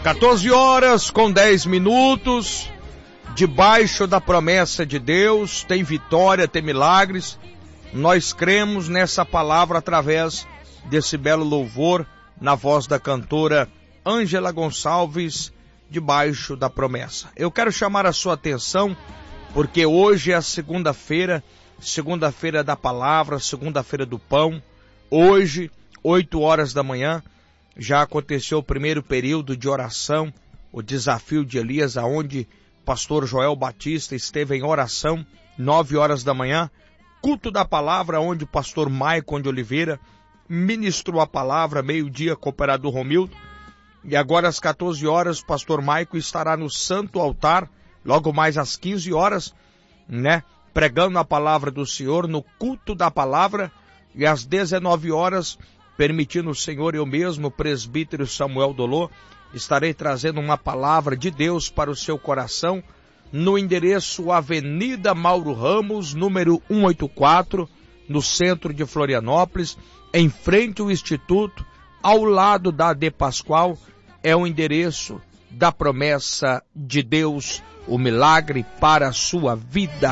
14 horas com 10 minutos, debaixo da promessa de Deus, tem vitória, tem milagres. Nós cremos nessa palavra através desse belo louvor na voz da cantora Ângela Gonçalves, debaixo da promessa. Eu quero chamar a sua atenção, porque hoje é a segunda-feira da palavra, segunda-feira do pão. Hoje, 8 horas da manhã, já aconteceu o primeiro período de oração, o desafio de Elias, aonde pastor Joel Batista esteve em oração, 9 horas da manhã, culto da palavra, onde o pastor Maicon de Oliveira ministrou a palavra, meio-dia, cooperador Romildo, e agora às 14 horas, o pastor Maicon estará no Santo Altar, logo mais às 15 horas, pregando a palavra do Senhor no culto da palavra, e às 19 horas, permitindo o Senhor, eu mesmo, presbítero Samuel Dolô, estarei trazendo uma palavra de Deus para o seu coração, no endereço Avenida Mauro Ramos, número 184, no centro de Florianópolis, em frente ao Instituto, ao lado da De Pascoal, é o endereço da promessa de Deus, o milagre para a sua vida.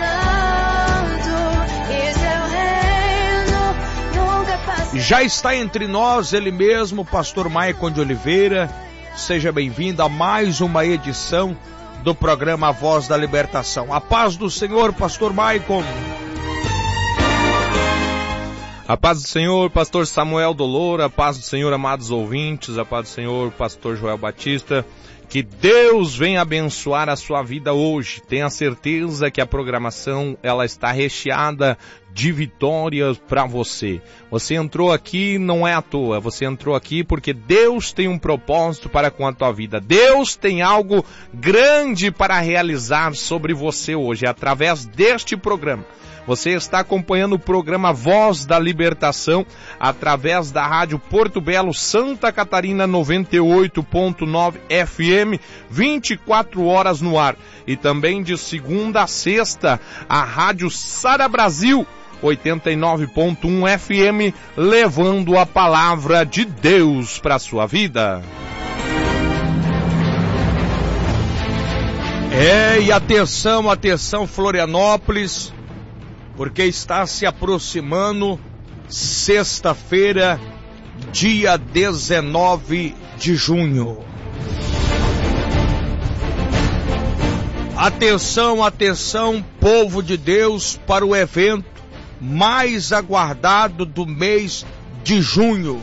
Já está entre nós ele mesmo, pastor Maicon de Oliveira. Seja bem-vindo a mais uma edição do programa A Voz da Libertação. A paz do Senhor, pastor Maicon. A paz do Senhor, pastor Samuel Dolor, a paz do Senhor, amados ouvintes, a paz do Senhor, pastor Joel Batista. Que Deus venha abençoar a sua vida hoje. Tenha certeza que a programação ela está recheada de vitórias para você. Você entrou aqui não é à toa. Você entrou aqui porque Deus tem um propósito para com a tua vida. Deus tem algo grande para realizar sobre você hoje, através deste programa. Você está acompanhando o programa Voz da Libertação através da Rádio Porto Belo, Santa Catarina 98.9 FM, 24 horas no ar. E também de segunda a sexta, a Rádio Sara Brasil, 89.1 FM, levando a palavra de Deus para a sua vida. E atenção Florianópolis, porque está se aproximando sexta-feira, dia 19 de junho. Atenção, povo de Deus, para o evento mais aguardado do mês de junho.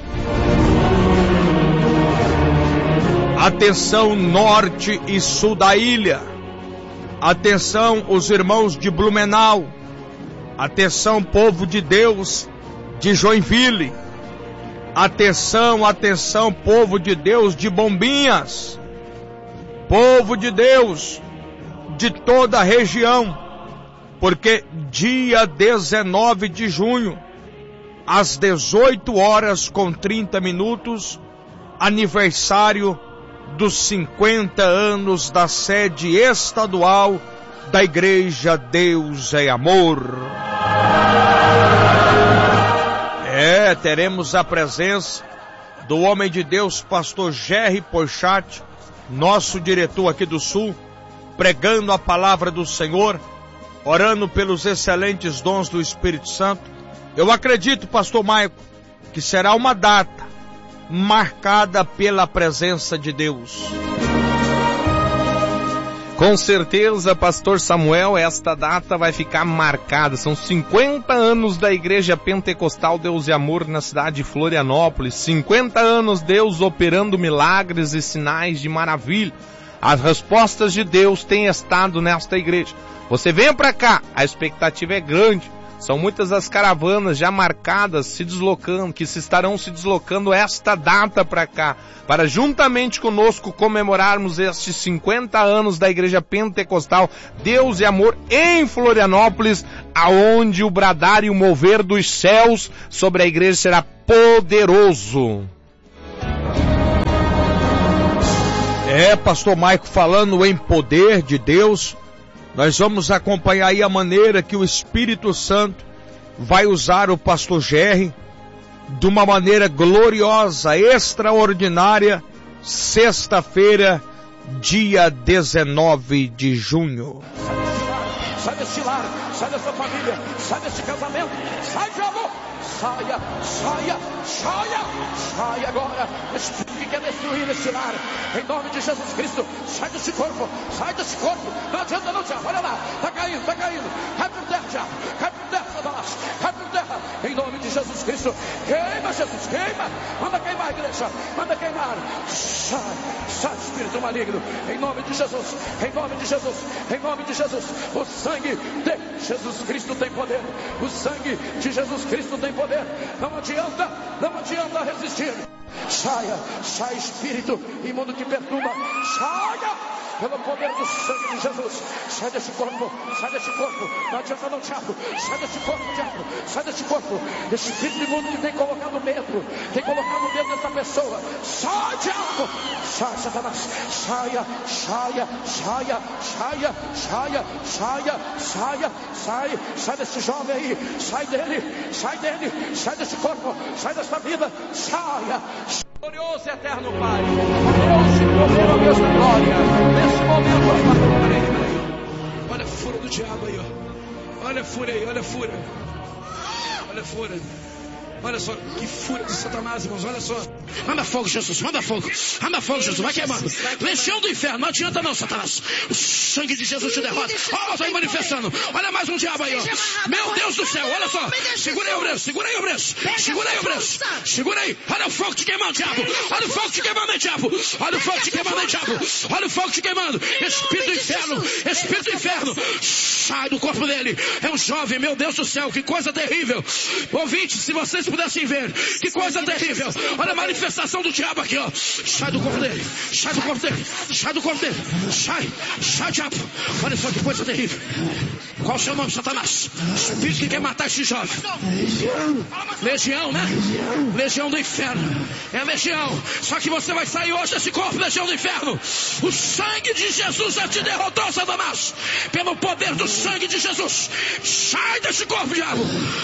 Atenção, norte e sul da ilha. Atenção, os irmãos de Blumenau. Atenção, povo de Deus de Joinville. Atenção, povo de Deus de Bombinhas. Povo de Deus de toda a região. Porque dia 19 de junho, às 18 horas com 30 minutos, aniversário dos 50 anos da sede estadual da Igreja Deus é Amor. Teremos a presença do homem de Deus, pastor Jerry Porchat, nosso diretor aqui do Sul, pregando a palavra do Senhor, orando pelos excelentes dons do Espírito Santo. Eu acredito, pastor Maicon, que será uma data marcada pela presença de Deus. Com certeza, pastor Samuel, esta data vai ficar marcada. São 50 anos da Igreja Pentecostal Deus e Amor na cidade de Florianópolis. 50 anos Deus operando milagres e sinais de maravilha. As respostas de Deus têm estado nesta igreja. Você venha para cá, a expectativa é grande. São muitas as caravanas já marcadas se deslocando, que se estarão se deslocando esta data para cá, para juntamente conosco comemorarmos estes 50 anos da Igreja Pentecostal Deus e Amor em Florianópolis, aonde o bradar e o mover dos céus sobre a igreja será poderoso. Pastor Maicon, falando em poder de Deus, nós vamos acompanhar aí a maneira que o Espírito Santo vai usar o pastor Jerry de uma maneira gloriosa, extraordinária, sexta-feira, dia 19 de junho. Sai desse lar, sai dessa família, sai desse casamento, sai, diabo! Saia, saia, saia, saia agora. Espírito que quer destruir esse lar, em nome de Jesus Cristo, sai desse corpo, sai desse corpo. Não adianta não, diabo, olha lá, tá caindo, cai por terra, diabo, cai por terra, Satanás, cai por terra, em nome de Jesus Cristo. Queima, Jesus, queima, manda queimar a igreja, manda queimar. Sai, sai, espírito maligno, em nome de Jesus, em nome de Jesus, em nome de Jesus. O sangue de Jesus Cristo tem poder, o sangue de Jesus Cristo tem poder. Não adianta resistir. Saia, sai, espírito imundo que perturba, saia pelo poder do sangue de Jesus. Sai desse corpo, não adianta não, diabo. Sai desse corpo, diabo, sai desse corpo. Espírito imundo que tem colocado medo nessa pessoa. Sai, diabo, sai, Satanás, saia, sai desse jovem aí, sai dele, sai desse corpo, sai dessa vida, saia. Glorioso e eterno Pai, Deus e poder a mesma glória. Nesse momento, olha a fúria do diabo aí, ó. Olha a fúria aí, olha a fúria. Olha a fúria. Olha só, que fúria de Satanás, irmãos, olha só. Manda fogo, Jesus, manda fogo, Jesus, vai queimando. Legião do inferno, não adianta não, Satanás. O sangue de Jesus te derrota. Olha, vai manifestando. Olha mais um diabo aí, ó. Meu Deus do céu, olha só. Segura aí, obreiro, segura aí. Olha o fogo te queimando, diabo. Olha o fogo te queimando, diabo. Espírito do inferno. Sai do corpo dele. É um jovem, meu Deus do céu, que coisa terrível. Ouvinte, se vocês pudessem ver, que coisa terrível. Olha a manifestação do diabo aqui, ó. Sai do corpo dele. Sai, diabo. Olha só que coisa terrível. Qual o seu nome, Satanás? Espírito que quer matar esse jovem. Legião, né? Legião do inferno. É legião. Só que você vai sair hoje desse corpo, legião do inferno. O sangue de Jesus já te derrotou, Satanás. Pelo poder do sangue de Jesus. Sai desse corpo, diabo.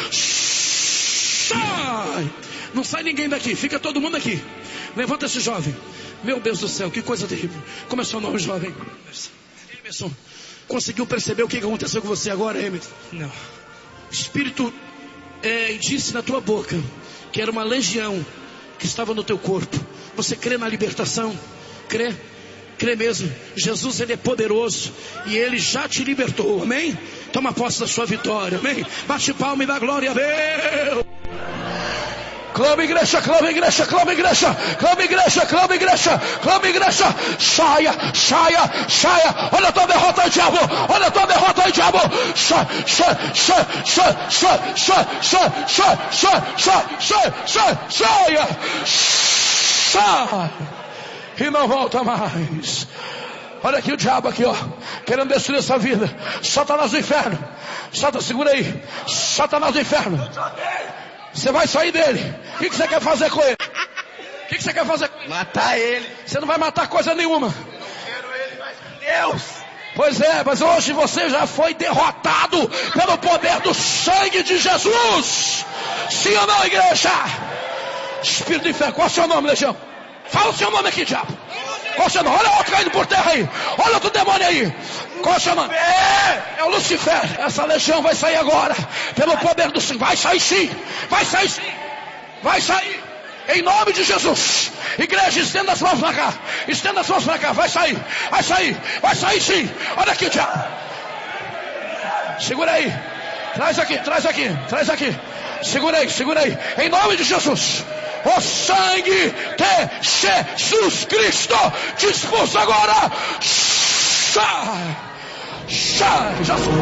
Sai. Não sai ninguém daqui, fica todo mundo aqui. Levanta esse jovem. Meu Deus do céu, que coisa terrível. Como é seu nome, jovem? Emerson. Conseguiu perceber o que aconteceu com você agora, Emerson? Não. O Espírito disse na tua boca que era uma legião que estava no teu corpo. Você crê na libertação? Crê? Crê mesmo. Jesus, ele é poderoso e ele já te libertou, amém? Toma posse da sua vitória, amém? Bate palma e dá glória a Deus. Clama igreja, clama igreja, clama igreja, clama igreja, clama igreja, clama igreja. Saia, saia, saia. Olha a tua derrota aí, diabo. Olha a tua derrota aí, diabo. Sai, sai, sai, sai, sai, sai, sai, sai, sai, sai, sai, saia. Sai. E não volta mais. Olha aqui o diabo aqui, ó, querendo destruir essa vida. Satanás do inferno. Satanás, segura aí. Satanás do inferno. Você vai sair dele. O que você quer fazer com ele? O que você quer fazer com ele? Matar ele. Você não vai matar coisa nenhuma. Eu quero ele, mas Deus. Pois é, mas hoje você já foi derrotado pelo poder do sangue de Jesus. Sim ou não, igreja? Espírito do inferno, qual é o seu nome, legião? Fala o seu nome aqui, diabo. Qual é o seu nome? Olha outro caindo por terra aí. Olha outro demônio aí. Qual é o seu nome? É o Lucifer. Essa legião vai sair agora. Pelo poder do sangue. Vai sair sim. Vai sair sim. Vai sair. Em nome de Jesus. Igreja, estenda as mãos pra cá. Estenda as mãos pra cá. Vai sair. Vai sair. Vai sair sim. Olha aqui, diabo. Segura aí. Traz aqui, traz aqui, traz aqui. Segura aí, segura aí. Em nome de Jesus. O sangue de Jesus Cristo te expulsa agora. Sai. Sai.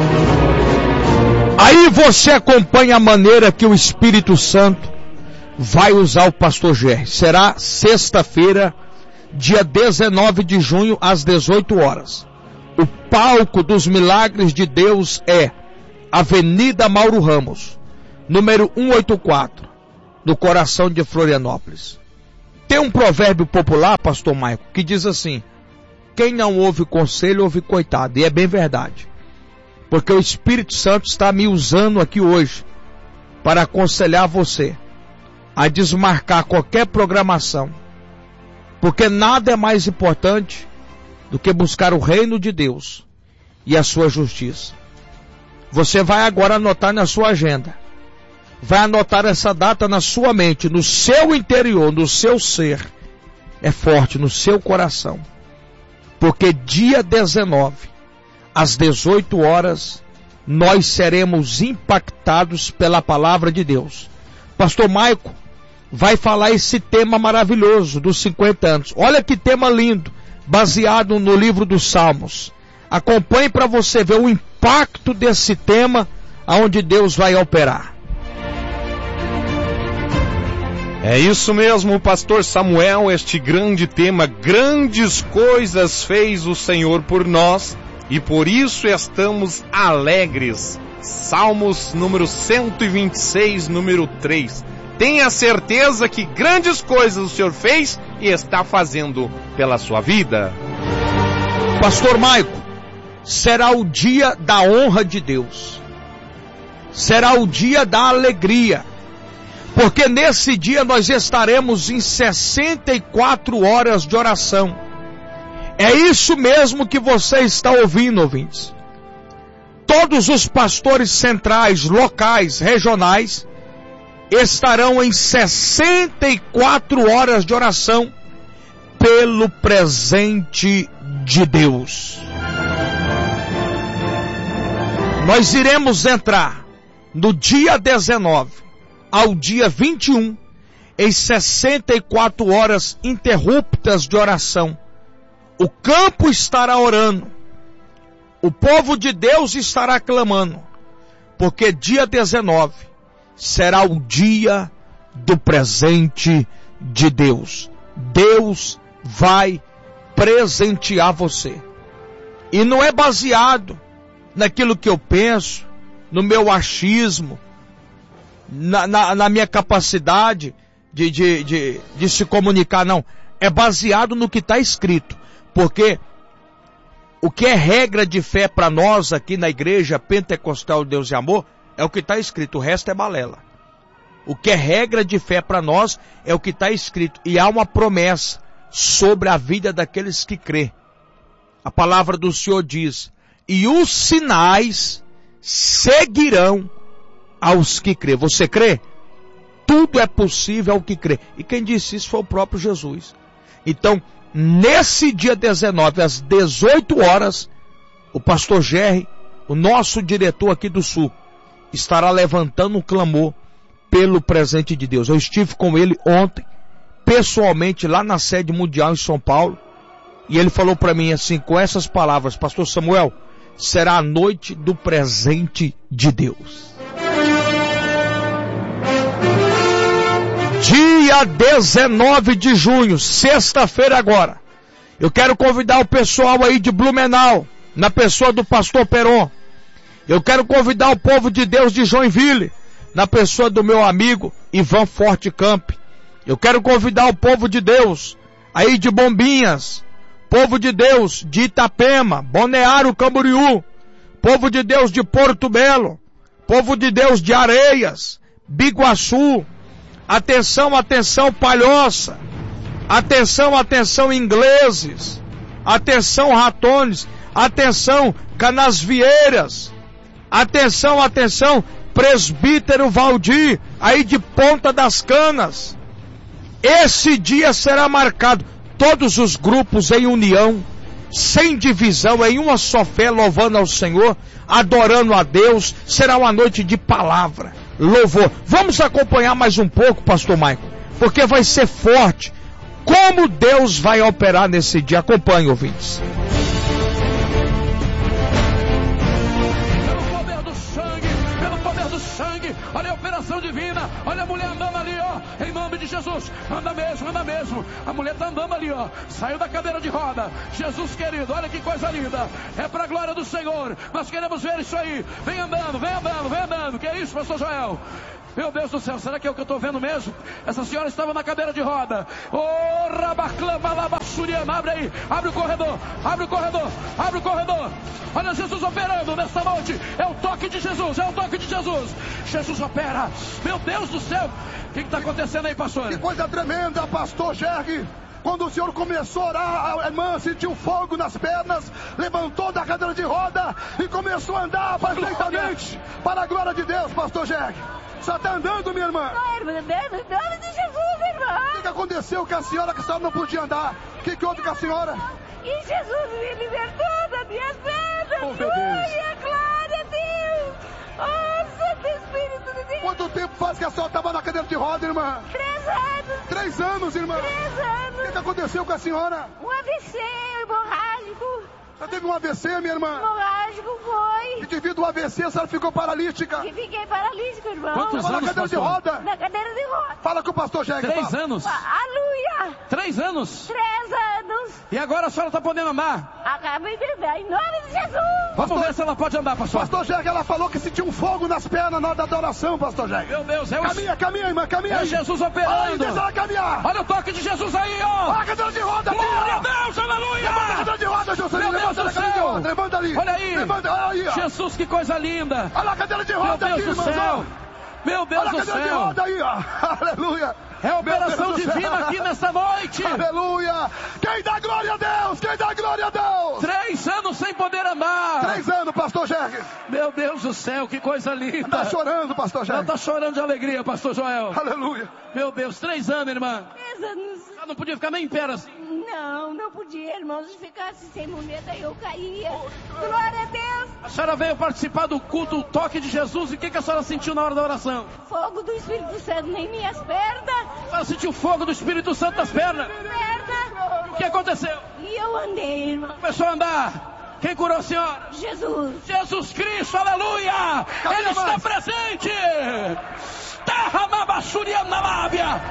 Aí você acompanha a maneira que o Espírito Santo vai usar o pastor Gerry. Será sexta-feira, dia 19 de junho, às 18 horas. O palco dos milagres de Deus é Avenida Mauro Ramos, número 184, no coração de Florianópolis. Tem um provérbio popular, pastor Maico, que diz assim: quem não ouve conselho, ouve coitado. E é bem verdade. Porque o Espírito Santo está me usando aqui hoje para aconselhar você a desmarcar qualquer programação Porque nada é mais importante do que buscar o reino de Deus e a sua justiça. Você vai agora anotar na sua agenda. Vai anotar essa data na sua mente, no seu interior, no seu ser. É forte, no seu coração. Porque dia 19, às 18 horas, nós seremos impactados pela palavra de Deus. Pastor Maico vai falar esse tema maravilhoso dos 50 anos. Olha que tema lindo, baseado no livro dos Salmos. Acompanhe para você ver o impacto desse tema, aonde Deus vai operar. É isso mesmo, pastor Samuel, este grande tema, grandes coisas fez o Senhor por nós e por isso estamos alegres. Salmos número 126, número 3. Tenha certeza que grandes coisas o Senhor fez e está fazendo pela sua vida. Pastor Maico, será o dia da honra de Deus. Será o dia da alegria. Porque nesse dia nós estaremos em 64 horas de oração. É isso mesmo que você está ouvindo, ouvintes. Todos os pastores centrais, locais, regionais, estarão em 64 horas de oração pelo presente de Deus. Nós iremos entrar no dia 19 ao dia 21 em 64 horas interruptas de oração. O campo estará orando, o povo de Deus estará clamando, porque dia 19 será o dia do presente de Deus. Deus vai presentear você. E não é baseado naquilo que eu penso, no meu achismo, na minha capacidade de se comunicar, não. É baseado no que está escrito. Porque o que é regra de fé para nós aqui na Igreja Pentecostal Deus e Amor é o que está escrito, o resto é balela. O que é regra de fé para nós é o que está escrito. E há uma promessa sobre a vida daqueles que crê. A palavra do Senhor diz: e os sinais seguirão aos que crê. Você crê? Tudo é possível ao que crê. E quem disse isso foi o próprio Jesus. Então, nesse dia 19, às 18 horas, o pastor Jerry, o nosso diretor aqui do Sul, estará levantando um clamor pelo presente de Deus. Eu estive com ele ontem, pessoalmente, lá na sede mundial em São Paulo, e ele falou para mim assim, com essas palavras: pastor Samuel, será a noite do presente de Deus. Dia 19 de junho, sexta-feira agora, eu quero convidar o pessoal aí de Blumenau, na pessoa do pastor Peron. Eu quero convidar o povo de Deus de Joinville, na pessoa do meu amigo Ivan Forte Camp. Eu quero convidar o povo de Deus aí de Bombinhas, povo de Deus de Itapema, Balneário Camboriú, povo de Deus de Porto Belo, povo de Deus de Areias, Biguaçu. Atenção, atenção, Palhoça. Atenção, atenção, Ingleses. Atenção, Ratones. Atenção, Canasvieiras. Atenção, atenção, Presbítero Valdir, aí de Ponta das Canas. Esse dia será marcado, todos os grupos em união, sem divisão, em uma só fé, louvando ao Senhor, adorando a Deus. Será uma noite de palavra, louvor. Vamos acompanhar mais um pouco, pastor Maico, porque vai ser forte. Como Deus vai operar nesse dia? Acompanhe, ouvintes. Olha a operação divina, olha a mulher andando ali, ó, em nome de Jesus. Anda mesmo, a mulher tá andando ali, ó, saiu da cadeira de roda. Jesus querido, olha que coisa linda, é pra glória do Senhor. Nós queremos ver isso aí. Vem andando. Que é isso, pastor Joel? Meu Deus do céu, será que é o que eu estou vendo mesmo? Essa senhora estava na cadeira de roda. Oh, rabaclama, labassuriana, abre aí, abre o corredor. Olha Jesus operando nessa noite. É o toque de Jesus. Jesus opera. Meu Deus do céu. O que está acontecendo aí, pastor? Que coisa tremenda, pastor Jerry. Quando o senhor começou a orar, a irmã sentiu fogo nas pernas, levantou da cadeira de roda e começou a andar perfeitamente para a glória de Deus, pastor Jeg. Só está andando, minha irmã. Em nome de Jesus, irmã. O que aconteceu com a senhora que a senhora não podia andar? O que houve com a senhora? E Jesus me libertou das minhas pernas. Oh, meu Deus. Glória a Deus. Oh, Santo Espírito de Deus. Quanto tempo faz que a senhora estava na cadeira de roda, irmã? 3 anos. 3 anos, irmã. 3 anos. O que aconteceu com a senhora? Um AVC hemorrágico. Você teve um AVC, minha irmã? Hemorrágico foi. E devido ao AVC, a senhora ficou paralítica? E fiquei paralítico, irmão. Quantos Estava anos, na cadeira de pastor? roda? Na cadeira de roda. Fala com o pastor Jeg. 3 anos. Aleluia. 3 anos. 3 anos. E agora a senhora está podendo andar? Acabei de andar em nome de Jesus. Vamos ver se ela pode andar, pastor. Pastor Jeg, ela falou que sentiu um fogo nas pernas na hora da adoração, pastor Jeg. Meu Deus, Caminha, irmã, caminha. é aí. Jesus Ai, operando. deixa ela caminhar. Olha o toque de Jesus aí, ó. Olha a cadeira de roda. Glória a aqui, Deus, ó. aleluia. Levanta a cadeira de roda, Jocelyn. Meu Deus Levanta a do cadeira de céu. roda. Levanta ali. Olha aí. Levanta, olha aí, ó. Jesus, que coisa linda. Olha a cadeira de Meu roda Deus aqui, do irmãozão. céu. Meu Deus Olha a do cadeira de céu. roda aí, ó. Aleluia. É operação Meu Deus do divina céu. aqui nesta noite. Aleluia. Quem dá glória a Deus? Quem dá glória a Deus? 3 anos sem poder andar. 3 anos, pastor Jeg. Meu Deus do céu, que coisa linda. Tá chorando, pastor Ela Jeg. tá chorando de alegria, pastor Joel. Aleluia. Meu Deus, 3 anos, irmã. 3 anos. Ela não podia ficar nem em pé assim. Não podia, irmãos. Se ficasse sem moneda, eu caía. Glória a Deus. A senhora veio participar do culto, o toque de Jesus. E o que a senhora sentiu na hora da oração? Fogo do Espírito Santo nem minhas pernas. A senhora sentiu fogo do Espírito Santo nas pernas. O que aconteceu? E eu andei, irmão. Começou a andar. Quem curou a senhora? Jesus. Jesus Cristo, aleluia! Cadê Ele está mais? presente! Terra na baixuria na lábia!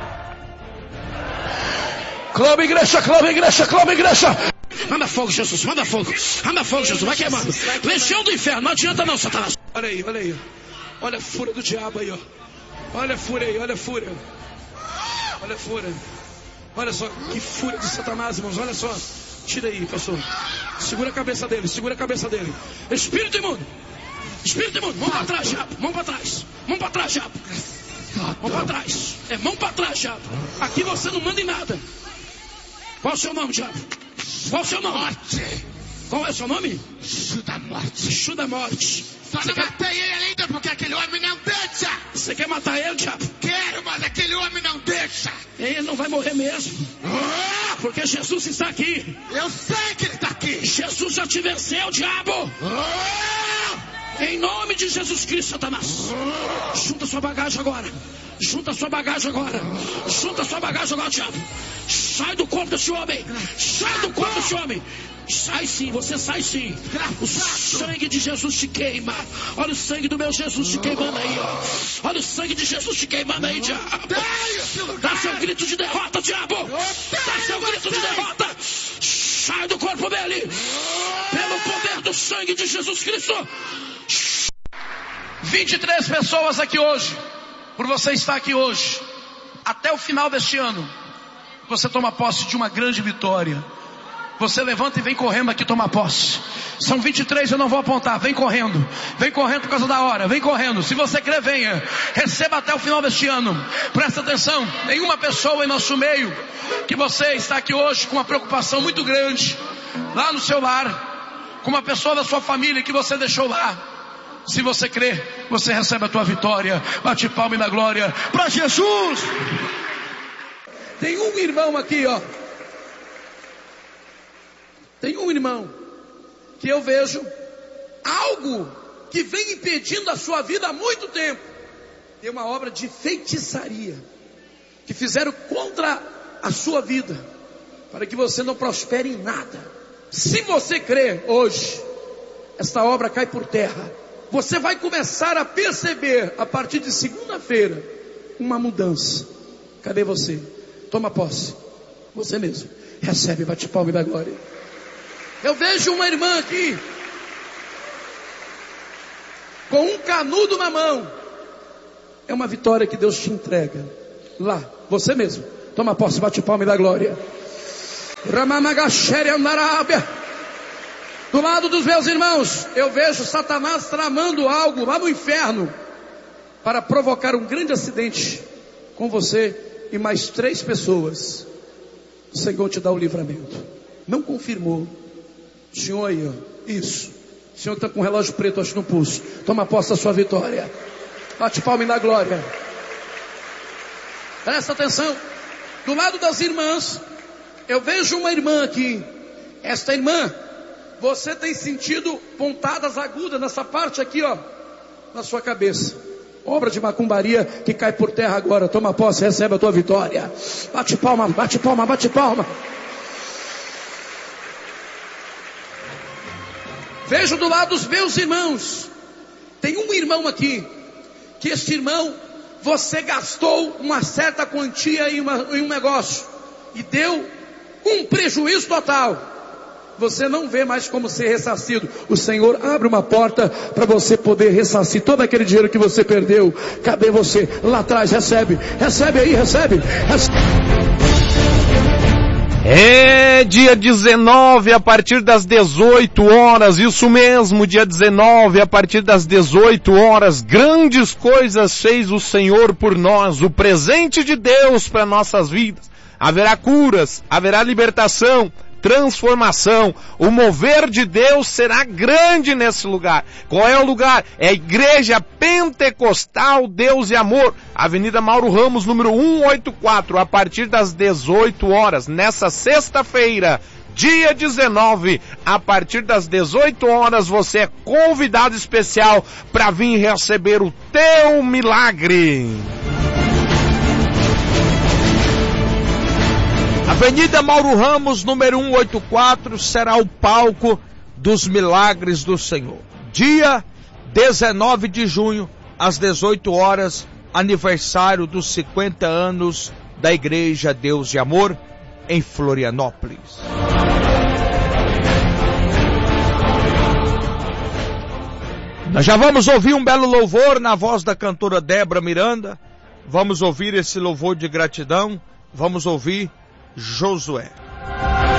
Clama igreja, clama igreja, clama igreja! Manda fogo, Jesus, manda fogo! Manda fogo, Jesus, vai queimando! Legião do inferno, não adianta não, Satanás! Olha aí, olha aí! Olha a fúria do diabo aí, ó! Olha a fúria aí, olha a fúria! Olha a fúria! Olha só, que fúria de Satanás, irmãos, olha só! Tira aí, pastor! Segura a cabeça dele, segura a cabeça dele! Espírito imundo! Espírito imundo! Mão pra trás, diabo! Mão pra trás! Mão pra trás, diabo! Mão pra trás! É mão pra trás, diabo! Aqui você não manda em nada! Qual é o seu nome, diabo? Qual é o seu nome? Morte. Qual é o seu nome? Exu da morte. Exu da morte. Só não matei ele ainda porque aquele homem não deixa. Você quer matar ele, diabo? Quero, mas aquele homem não deixa. Ele não vai morrer mesmo. Oh, Porque Jesus está aqui. eu sei que ele está aqui. Jesus já te venceu, diabo. Oh, Em nome de Jesus Cristo, Satanás. Junta sua bagagem agora. Junta sua bagagem agora. Junta sua bagagem agora, diabo. Sai do corpo desse homem. Sai do corpo desse homem. Sai sim, você sai sim. O sangue de Jesus te queima. Olha o sangue do meu Jesus te queimando aí, ó. Olha o sangue de Jesus te queimando aí, diabo. Dá seu grito de derrota, diabo. Dá seu grito de derrota. Sai do corpo dele. Pelo poder do sangue de Jesus Cristo. 23 pessoas aqui hoje. Por você estar aqui hoje. Até o final deste ano. Você toma posse de uma grande vitória. Você levanta e vem correndo aqui tomar posse. São 23, eu não vou apontar. Vem correndo. Vem correndo por causa da hora. Vem correndo. Se você crer, venha. Receba até o final deste ano. Presta atenção. Nenhuma pessoa em nosso meio que você está aqui hoje com uma preocupação muito grande. Lá no seu lar. Com uma pessoa da sua família que você deixou lá. Se você crer, você recebe a tua vitória. Bate palma e dá glória para Jesus. Tem um irmão aqui, ó. Tem um irmão que eu vejo algo que vem impedindo a sua vida há muito tempo. Tem uma obra de feitiçaria que fizeram contra a sua vida, para que você não prospere em nada. Se você crer hoje, esta obra cai por terra. Você vai começar a perceber a partir de segunda-feira uma mudança. Cadê você? Toma posse. Você mesmo. Recebe, bate palma e dá glória. Eu vejo uma irmã aqui com um canudo na mão. É uma vitória que Deus te entrega. Lá, você mesmo. Toma posse, bate palma e dá glória. Ramanagashere Andarábia. Do lado dos meus irmãos, eu vejo Satanás tramando algo lá no inferno para provocar um grande acidente com você e mais 3 pessoas. o Senhor te dá o livramento. Não confirmou. O Senhor aí, ó. Isso. O Senhor está com um relógio preto, acho, no pulso. Toma posse da sua vitória. Bate palma e na glória. Presta atenção. Do lado das irmãs, eu vejo uma irmã aqui. Esta irmã, você tem sentido pontadas agudas nessa parte aqui, ó, na sua cabeça. Obra de macumbaria que cai por terra agora. Toma posse, recebe a tua vitória. Bate palma, bate palma, bate palma. Vejo do lado dos meus irmãos. Tem um irmão aqui, que este irmão, você gastou uma certa quantia em um negócio, e deu um prejuízo total. Você não vê mais como ser ressarcido. O Senhor abre uma porta para você poder ressarcir todo aquele dinheiro que você perdeu. Cadê você? Lá atrás, recebe. Recebe aí, recebe. É dia 19 a partir das 18 horas, isso mesmo, dia 19 a partir das 18 horas, grandes coisas fez o Senhor por nós, o presente de Deus para nossas vidas. Haverá curas, haverá libertação, transformação, o mover de Deus será grande nesse lugar. Qual é o lugar? É a Igreja Pentecostal Deus e Amor, Avenida Mauro Ramos, número 184, a partir das 18 horas, nessa sexta-feira, dia 19, a partir das 18 horas, você é convidado especial para vir receber o teu milagre. Avenida Mauro Ramos, número 184, será o palco dos milagres do Senhor. Dia 19 de junho, às 18 horas, aniversário dos 50 anos da Igreja Deus de Amor, em Florianópolis. Nós já vamos ouvir um belo louvor na voz da cantora Débora Miranda. Vamos ouvir esse louvor de gratidão. Vamos ouvir Josué.